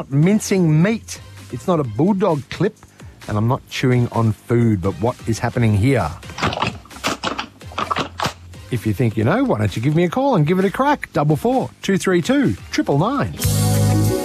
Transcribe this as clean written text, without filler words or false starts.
Mincing meat. It's not a bulldog clip, and I'm not chewing on food, but what is happening here? If you think you know, why don't you give me a call and give it a crack? 44 232 999.